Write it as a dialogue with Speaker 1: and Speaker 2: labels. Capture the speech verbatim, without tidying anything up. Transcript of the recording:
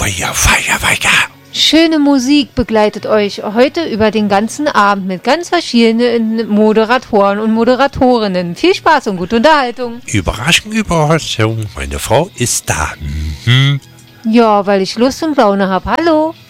Speaker 1: Feuer, Feuer, Feuer.
Speaker 2: Schöne Musik begleitet euch heute über den ganzen Abend mit ganz verschiedenen Moderatoren und Moderatorinnen. Viel Spaß und gute Unterhaltung.
Speaker 1: Überraschung, Überraschung. Meine Frau ist da. Mhm.
Speaker 2: Ja, weil ich Lust und Laune habe. Hallo.